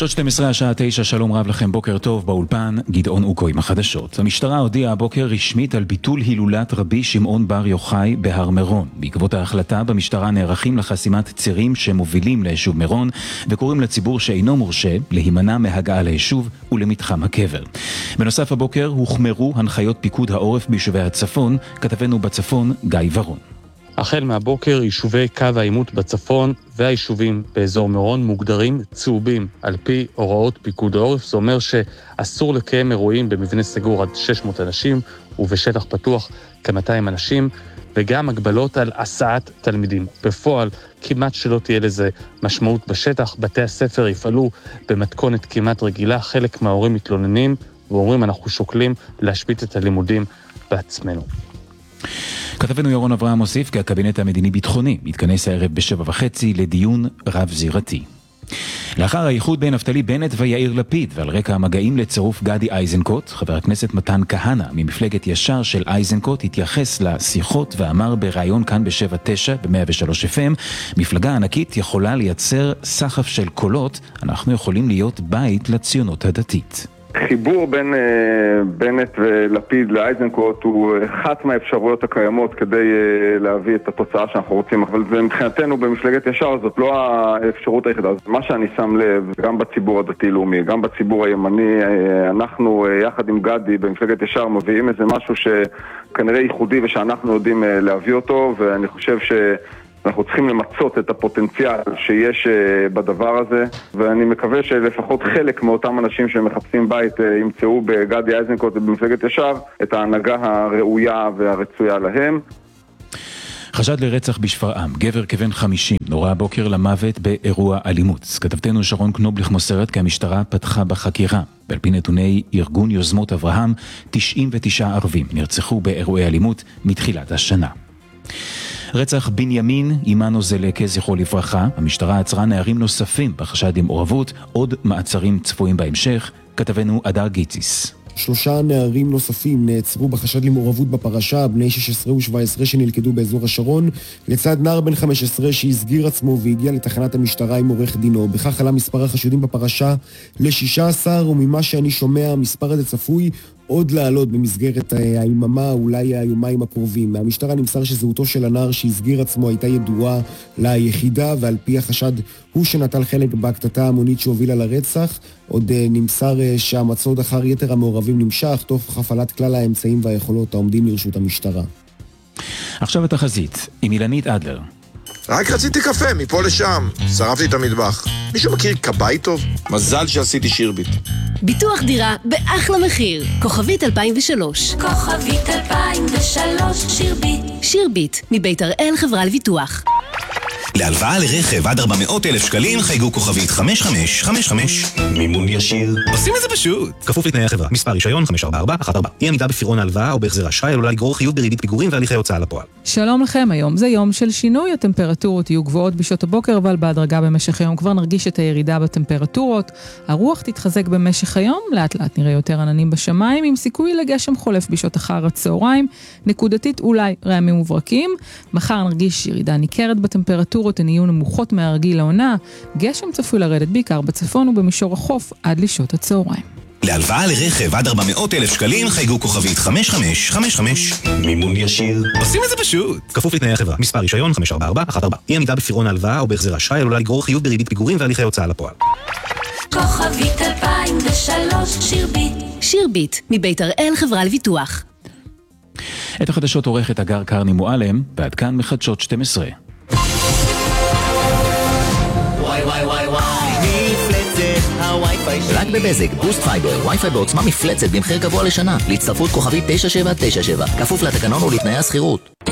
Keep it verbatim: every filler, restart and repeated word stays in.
חדשות שתים עשרה השעה תשע, שלום רב לכם, בוקר טוב, באולפן גדעון אוקו עם החדשות. המשטרה הודיעה הבוקר רשמית על ביטול הילולת רבי שמעון בר יוחאי בהר מירון. בעקבות ההחלטה במשטרה נערכים לחסימת צירים שמובילים ליישוב מירון, וקוראים לציבור שאינו מורשה להימנע מהגעה ליישוב ולמתחם הקבר. בנוסף הבוקר הוחמרו הנחיות פיקוד העורף ביישובי הצפון, כתבנו בצפון גיא ורון. החל מהבוקר יישובי קו העימות בצפון והיישובים באזור מירון מוגדרים צהובים על פי הוראות פיקוד העורף. זה אומר שאסור לקיים אירועים במבנה סגור עד שש מאות אנשים ובשטח פתוח כ-מאתיים אנשים, וגם הגבלות על הסעת תלמידים. בפועל כמעט שלא תהיה לזה משמעות בשטח, בתי הספר יפעלו במתכונת כמעט רגילה. חלק מההורים מתלוננים ואומרים אנחנו שוקלים להשבית את הלימודים בעצמנו. כתבנו ירון אברהם מוסיף כי הקבינט המדיני-ביטחוני מתכנס הערב בשבע וחצי לדיון רב-זירתי. לאחר האיחוד בין נפתלי בנט ויאיר לפיד ועל רקע המגעים לצירוף גדי איזנקוט, חבר הכנסת מתן כהנא ממפלגת ישר של איזנקוט התייחס לשיחות ואמר בראיון כאן ב-שבע תשע ב-מאה ושלוש אף אם, מפלגה ענקית יכולה לייצר סחף של קולות, אנחנו יכולים להיות בית לציונות הדתית. חיבור בין בנט ולפיד לאיזנקוט הוא אחת מהאפשרויות הקיימות כדי להביא את התוצאה שאנחנו רוצים, אבל זה מבחינתנו במפלגת ישר זאת לא האפשרות היחידה. מה שאני שם לב, גם בציבור הדתי-לאומי, גם בציבור הימני, אנחנו יחד עם גדי במפלגת ישר מביאים איזה משהו שכנראה ייחודי ושאנחנו יודעים להביא אותו, ואני חושב ש... אנחנו צריכים למצות את הפוטנציאל שיש בדבר הזה, ואני מקווה שלפחות חלק מאותם אנשים שמחפשים בית ימצאו בגדי איזנקוט ובמפלגת ישר את ההנהגה הראויה והרצויה להם. חשד לרצח בשפרעם, גבר כבן חמישים, נורא הבוקר למוות באירוע אלימות. כתבתנו שרון קנובליך מוסרת כי המשטרה פתחה בחקירה. ועל פי נתוני ארגון יוזמות אברהם, תשעים ותשעה ערבים נרצחו באירועי אלימות מתחילת השנה. רצח בנימין אימנו זלקה, זכרו לברכה. המשטרה עצרה נערים נוספים בחשד עם מעורבות, עוד מעצרים צפויים בהמשך. כתבנו אדר גיציס. שלושה נערים נוספים נעצרו בחשד למעורבות בפרשה, בני שש עשרה ושבע עשרה שנלכדו באזור השרון, לצד נער בן חמש עשרה שהסגיר עצמו והגיע לתחנת המשטרה עם עורך דינו. בכך עלה מספר החשודים בפרשה ל-שישה עשר, וממה שאני שומע, המספר הזה צפוי עוד לעלות במסגרת היממה, אולי היומיים הקרובים. מהמשטרה נמסר שזהותו של הנער שהסגיר עצמו הייתה ידועה ליחידה, ועל פי החשד הוא שנטל חלק בהקטטה המונית שהובילה לרצח. עוד נמסר שהמצוד אחר יתר המעורבים נמשך, תוך הפעלת כלל האמצעים והיכולות העומדים לרשות המשטרה. עכשיו התחזית, עם אילנית אדלר. רק רציתי קפה, מפה לשם. שרפתי את המטבח. מישהו מכיר קבאי טוב? מזל שעשיתי שירביט. ביטוח דירה באחלה מחיר. כוכבית אלפיים ושלוש. כוכבית אלפיים ושלוש, שירביט. שירביט, מבית הראל חברה לביטוח. להלוואה לרכב עד ארבע מאות אלף שקלים חייגו כוכבית חמש חמש חמש חמש. מימון ישיר. עושים את זה פשוט. כפוף לתנאי החברה. מספר רישיון חמש ארבע ארבע אחת ארבע. אי עמידה בפירעון ההלוואה או בהחזר אשראי עלולה לגרור חיוב בריבית פיגורים והליכי הוצאה לפועל. שלום לכם, היום זה יום של שינוי. הטמפרטורות יהיו גבוהות בשעות הבוקר, אבל בהדרגה במשך היום כבר נרגיש את הירידה בטמפרטורות. הרוח תתחזק במשך היום, לאט לאט נראה יותר עננים בשמיים, עם סיכוי לגשם חולף בשעות אחר הצהריים, נקודתית אולי רעמים וברקים. מחר נרגיש ירידה ניכרת בטמפרטורות, הן יהיו נמוכות מהרגיל לעונה. גשם צפוי לרדת בעיקר בצפון ובמישור החוף עד לשעות הצהריים. להלוואה לרכב עד ארבע מאות אלף שקלים חייגו כוכבית חמש חמש חמש חמש. מימון ישיר. עושים את זה פשוט. כפוף לתנאי החברה. מספר רישיון חמש ארבע ארבע אחת ארבע. אי עמידה בפירעון ההלוואה או בהחזר אשראי עלולה לגרור חיוב בריבית פיגורים והליכי הוצאה לפועל. כוכבית אלפיים ושלוש, שירביט. שירביט, מבית הראל חברה לביטוח. את החדשות עורכת אגר קרני מועלם, ועד כאן מחדשות שתים עשרה. וואי וואי וואי וואי, מפלצת הווי-פיי שלי. רק בבזק, בוסט פייבר, וי-פיי בעוצמה מפלצת במחיר קבוע לשנה. להצטרפות כוכבית תשע שבע תשע שבע, כפוף לתקנון ולתנאי הסחירות.